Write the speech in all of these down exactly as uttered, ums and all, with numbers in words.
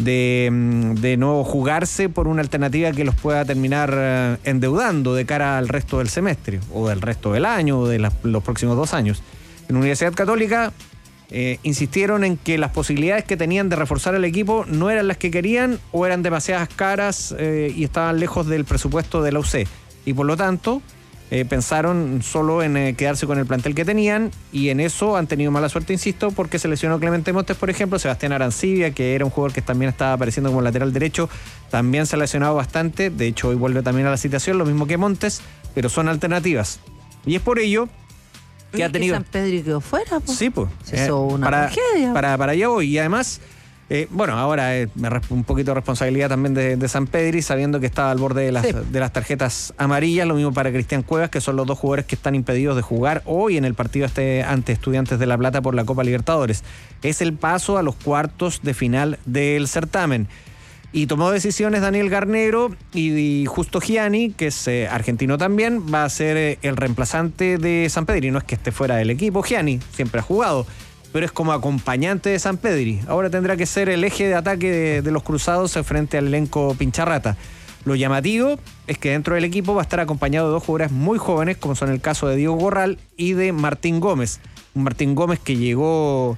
de, de no jugarse por una alternativa que los pueda terminar eh, endeudando de cara al resto del semestre, o del resto del año, o de las, los próximos dos años. En Universidad Católica eh, insistieron en que las posibilidades que tenían de reforzar el equipo no eran las que querían, o eran demasiadas caras eh, y estaban lejos del presupuesto de la U C. Y por lo tanto, eh, pensaron solo en eh, quedarse con el plantel que tenían, y en eso han tenido mala suerte, insisto, porque se lesionó Clemente Montes, por ejemplo. Sebastián Arancibia, que era un jugador que también estaba apareciendo como lateral derecho, también se ha lesionado bastante. De hecho, hoy vuelve también a la citación, lo mismo que Montes, pero son alternativas. Y es por ello que ¿Y ha tenido... que San Pedro quedó fuera? Po? Sí, pues. Eso es eh, una para, tragedia. Para, para allá voy. Y además... Eh, bueno, ahora eh, un poquito de responsabilidad también de, de San Pedri, sabiendo que estaba al borde de las, sí. de las tarjetas amarillas. Lo mismo para Cristian Cuevas, que son los dos jugadores que están impedidos de jugar hoy en el partido este ante Estudiantes de La Plata por la Copa Libertadores. Es el paso a los cuartos de final del certamen. Y tomó decisiones Daniel Garnero, y, y Justo Gianni, que es eh, argentino también, va a ser eh, el reemplazante de San Pedri. No es que esté fuera del equipo, Gianni siempre ha jugado, pero es como acompañante de San Pedri. Ahora tendrá que ser el eje de ataque de, de los cruzados frente al elenco Pincharrata. Lo llamativo es que dentro del equipo va a estar acompañado de dos jugadores muy jóvenes, como son el caso de Diego Gorral y de Martín Gómez. Un Martín Gómez que llegó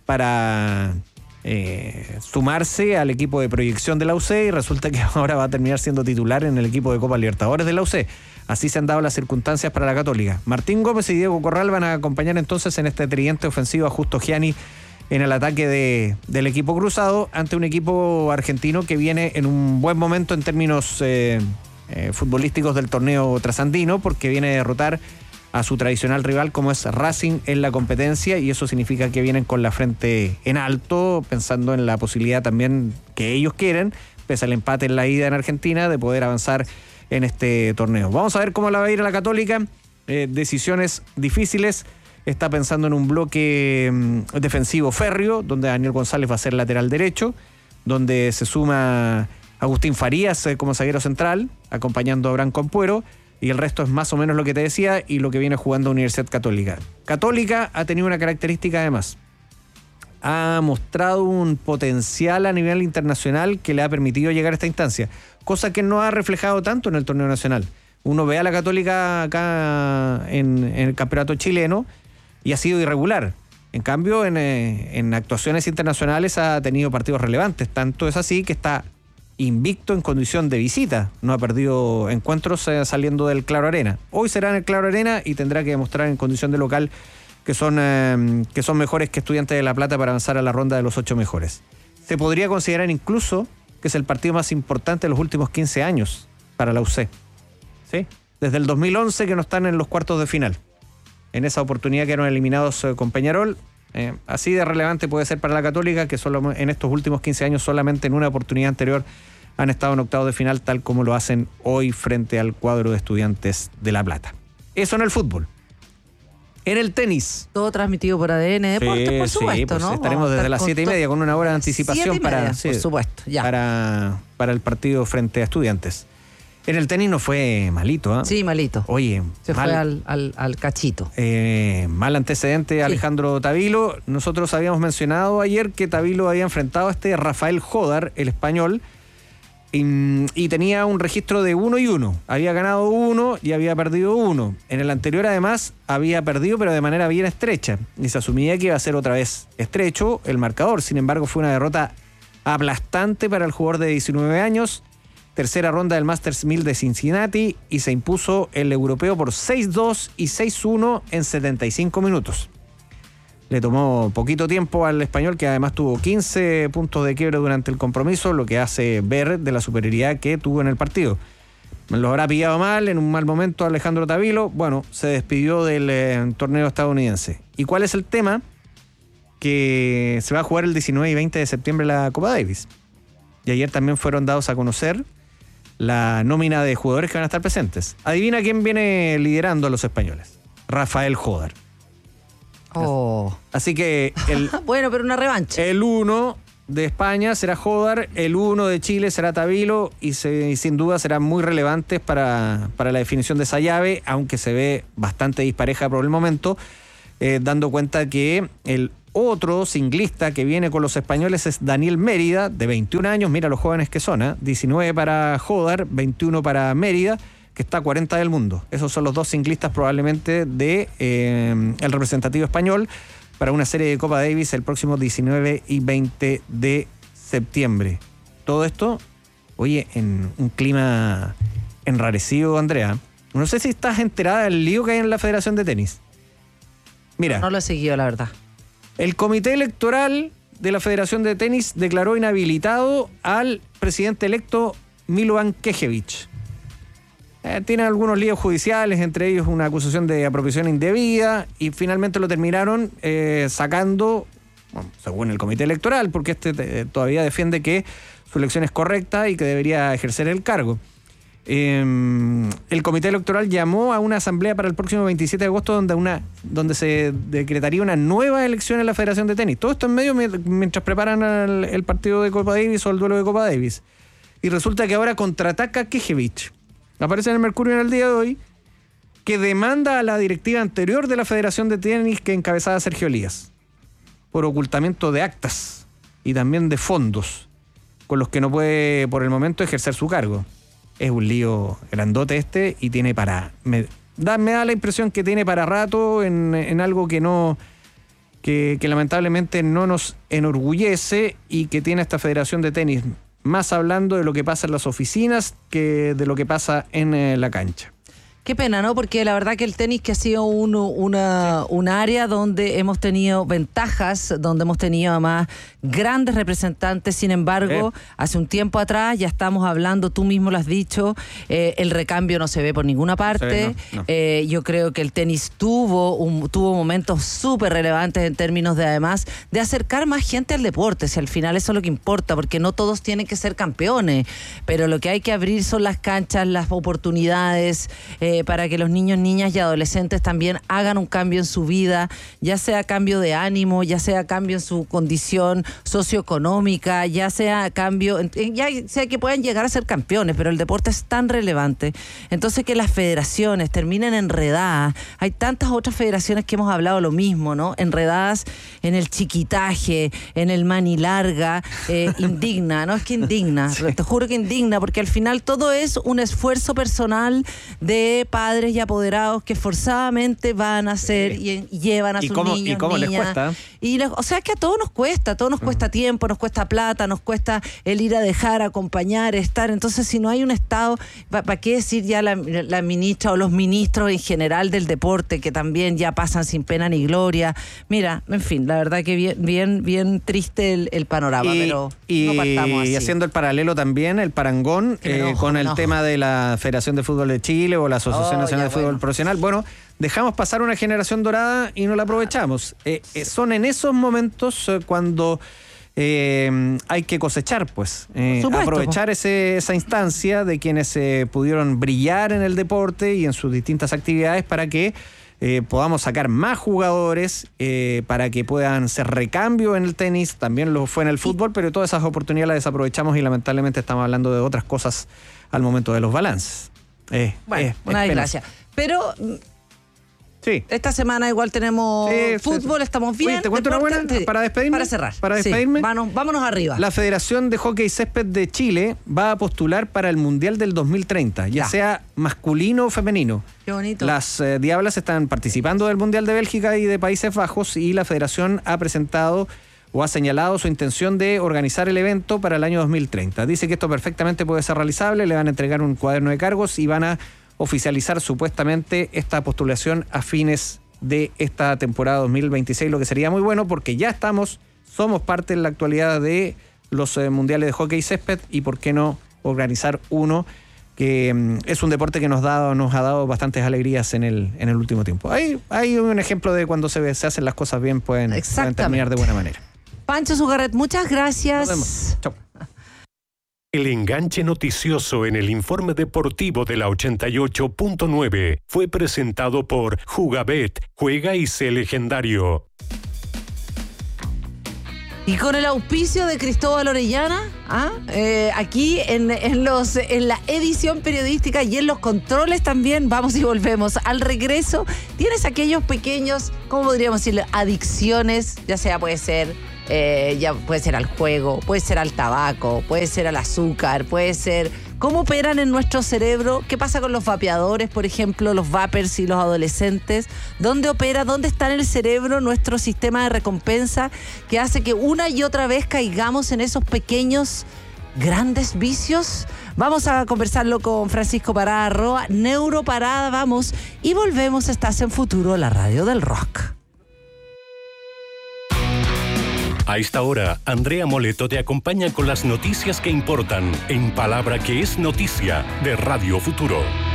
para eh, sumarse al equipo de proyección de la U C, y resulta que ahora va a terminar siendo titular en el equipo de Copa Libertadores de la U C. Así se han dado las circunstancias para la Católica. Martín Gómez y Diego Corral van a acompañar entonces en este tridente ofensivo a Justo Gianni en el ataque de, del equipo cruzado, ante un equipo argentino que viene en un buen momento en términos eh, eh, futbolísticos del torneo trasandino, porque viene a derrotar a su tradicional rival como es Racing en la competencia, y eso significa que vienen con la frente en alto, pensando en la posibilidad también que ellos quieren, pese al empate en la ida en Argentina, de poder avanzar en este torneo. Vamos a ver cómo la va a ir a la Católica. Eh, decisiones difíciles. Está pensando en un bloque mm, defensivo férreo, donde Daniel González va a ser lateral derecho, donde se suma Agustín Farías eh, como zaguero central, acompañando a Abraham Compuero, y el resto es más o menos lo que te decía y lo que viene jugando Universidad Católica. Católica ha tenido una característica además. Ha mostrado un potencial a nivel internacional que le ha permitido llegar a esta instancia, cosa que no ha reflejado tanto en el torneo nacional. Uno ve a la Católica acá en, en el campeonato chileno y ha sido irregular. En cambio, en, eh, en actuaciones internacionales ha tenido partidos relevantes. Tanto es así que está invicto en condición de visita. No ha perdido encuentros eh, saliendo del Claro Arena. Hoy será en el Claro Arena y tendrá que demostrar en condición de local que son, eh, que son mejores que Estudiantes de La Plata para avanzar a la ronda de los ocho mejores. Se podría considerar incluso que es el partido más importante de los últimos quince años para la U C. ¿Sí? Desde el dos mil once que no están en los cuartos de final. En esa oportunidad quedaron eliminados eh, con Peñarol. Eh, así de relevante puede ser para la Católica, que solo en estos últimos quince años solamente en una oportunidad anterior han estado en octavos de final, tal como lo hacen hoy frente al cuadro de Estudiantes de La Plata. Eso en el fútbol. En el tenis. Todo transmitido por A D N Deportes, sí, por supuesto, sí, pues, ¿no? Estaremos desde las siete y media con una hora de anticipación media, para, por sí, supuesto, ya. Para, para el partido frente a Estudiantes. En el tenis no fue malito, ¿eh? Sí, malito. Oye, se mal, fue al, al, al cachito. Eh, mal antecedente sí. Alejandro Tavilo. Nosotros habíamos mencionado ayer que Tavilo había enfrentado a este Rafael Jodar, el español, y, y tenía un registro de uno y uno. Había ganado uno y había perdido uno. En el anterior, además, había perdido, pero de manera bien estrecha. Y se asumía que iba a ser otra vez estrecho el marcador. Sin embargo, fue una derrota aplastante para el jugador de diecinueve años. Tercera ronda del Masters mil de Cincinnati, y se impuso el europeo por seis dos y seis uno en setenta y cinco minutos. Le tomó poquito tiempo al español, que además tuvo quince puntos de quiebre durante el compromiso, lo que hace ver de la superioridad que tuvo en el partido. Lo habrá pillado mal, en un mal momento Alejandro Tavilo. Bueno, se despidió del eh, torneo estadounidense. ¿Y cuál es el tema? Que se va a jugar el diecinueve y veinte de septiembre la Copa Davis. Y ayer también fueron dados a conocer la nómina de jugadores que van a estar presentes. Adivina quién viene liderando a los españoles. Rafael Jodar. Oh. Así que el bueno, pero una revancha. El uno de España será Jodar, el uno de Chile será Tavilo, y, se, y sin duda serán muy relevantes para, para la definición de esa llave, aunque se ve bastante dispareja por el momento, eh, dando cuenta que el otro singlista que viene con los españoles es Daniel Mérida, de veintiún años, mira los jóvenes que son, ¿eh? diecinueve para Jodar, veintiuno para Mérida, que está a cuarenta del mundo. Esos son los dos singlistas probablemente de eh, el representativo español para una serie de Copa Davis el próximo diecinueve y veinte de septiembre. Todo esto, oye, en un clima enrarecido, Andrea. No sé si estás enterada del lío que hay en la Federación de Tenis. Mira. No, no lo he seguido, la verdad. El comité electoral de la Federación de Tenis declaró inhabilitado al presidente electo Milovan Knežević. Eh, tiene algunos líos judiciales, entre ellos una acusación de apropiación indebida, y finalmente lo terminaron eh, sacando, bueno, según el comité electoral, porque este eh, todavía defiende que su elección es correcta y que debería ejercer el cargo. Eh, el comité electoral llamó a una asamblea para el próximo veintisiete de agosto donde, una, donde se decretaría una nueva elección en la Federación de Tenis. Todo esto en medio mientras preparan el, el partido de Copa Davis o el duelo de Copa Davis. Y resulta que ahora contraataca Knežević. Aparece en el Mercurio en el día de hoy, que demanda a la directiva anterior de la Federación de Tenis que encabezaba Sergio Elías por ocultamiento de actas y también de fondos con los que no puede por el momento ejercer su cargo. Es un lío grandote este y tiene para... Me da, me da la impresión que tiene para rato en, en algo que no... Que, que lamentablemente no nos enorgullece y que tiene esta Federación de Tenis, más hablando de lo que pasa en las oficinas que de lo que pasa en eh, la cancha. Qué pena, ¿no? Porque la verdad que el tenis que ha sido un, una, un área donde hemos tenido ventajas, donde hemos tenido además grandes representantes, sin embargo, eh. hace un tiempo atrás ya estamos hablando, tú mismo lo has dicho, eh, el recambio no se ve por ninguna parte. Sí, no, no. Eh, yo creo que el tenis tuvo, un, tuvo momentos súper relevantes en términos de además de acercar más gente al deporte, si al final eso es lo que importa, porque no todos tienen que ser campeones, pero lo que hay que abrir son las canchas, las oportunidades, eh, para que los niños, niñas y adolescentes también hagan un cambio en su vida, ya sea cambio de ánimo, ya sea cambio en su condición socioeconómica, ya sea cambio, ya sea que puedan llegar a ser campeones, pero el deporte es tan relevante. Entonces que las federaciones terminen enredadas, hay tantas otras federaciones que hemos hablado lo mismo, ¿no? Enredadas en el chiquitaje, en el manilarga, eh, indigna, ¿no? Es que indigna, sí. Te juro que indigna, porque al final todo es un esfuerzo personal de padres y apoderados que forzadamente van a hacer y, y llevan a ¿Y sus cómo, niños, ¿Y cómo niñas. les cuesta? Y les, o sea, es que a todos nos cuesta, a todos nos cuesta uh-huh. tiempo, nos cuesta plata, nos cuesta el ir a dejar, acompañar, estar. Entonces, si no hay un Estado, ¿para pa qué decir ya la, la ministra o los ministros en general del deporte, que también ya pasan sin pena ni gloria? Mira, en fin, la verdad que bien, bien, bien triste el, el panorama, y, pero y, no partamos así. Y haciendo el paralelo también, el parangón, eh, enojo, con el enojo. tema de la Federación de Fútbol de Chile o la Asociación oh, Nacional de Fútbol bueno. Profesional. Bueno, dejamos pasar una generación dorada y no la aprovechamos. Eh, eh, son en esos momentos eh, cuando eh, hay que cosechar, pues. Eh, aprovechar ese, esa instancia de quienes eh, pudieron brillar en el deporte y en sus distintas actividades para que eh, podamos sacar más jugadores, eh, para que puedan ser recambio en el tenis. También lo fue en el fútbol, pero todas esas oportunidades las desaprovechamos y lamentablemente estamos hablando de otras cosas al momento de los balances. Eh, bueno, eh, una desgracia. Pero sí. esta semana igual tenemos sí, fútbol, sí. estamos bien. Oye, ¿te cuento deporte, una buena? Para despedirme. Para cerrar. Para despedirme. Sí. Vámonos, vámonos arriba. La Federación de Hockey Césped de Chile va a postular para el Mundial del dos mil treinta, ya, ya. sea masculino o femenino. Qué bonito. Las eh, Diablas están participando del Mundial de Bélgica y de Países Bajos y la Federación ha presentado o ha señalado su intención de organizar el evento para el año dos mil treinta. Dice que esto perfectamente puede ser realizable, le van a entregar un cuaderno de cargos y van a oficializar supuestamente esta postulación a fines de esta temporada dos mil veintiséis, lo que sería muy bueno porque ya estamos, somos parte en la actualidad de los eh, mundiales de hockey césped y por qué no organizar uno que um, es un deporte que nos, da, nos ha dado bastantes alegrías en el, en el último tiempo. Hay, hay un ejemplo de cuando se, se hacen las cosas bien, pueden, pueden terminar de buena manera. Pancho Zugarret, muchas gracias. Nos vemos. Chau. El enganche noticioso en el informe deportivo de la ochenta y ocho punto nueve fue presentado por Jugabet, juega y sé legendario. Y con el auspicio de Cristóbal Orellana, ¿ah? eh, aquí en, en, los, en la edición periodística y en los controles también, vamos y volvemos. Al regreso, tienes aquellos pequeños, ¿cómo podríamos decirlo? Adicciones, ya sea puede ser, eh, ya puede ser al juego, puede ser al tabaco, puede ser al azúcar, puede ser... ¿Cómo operan en nuestro cerebro? ¿Qué pasa con los vapeadores, por ejemplo, los vapers y los adolescentes? ¿Dónde opera, dónde está en el cerebro nuestro sistema de recompensa que hace que una y otra vez caigamos en esos pequeños, grandes vicios? Vamos a conversarlo con Francisco Parada Roa, Neuroparada, vamos, y volvemos. Estás en Futuro, la radio del rock. A esta hora, Andrea Moleto te acompaña con las noticias que importan en Palabra que es Noticia de Radio Futuro.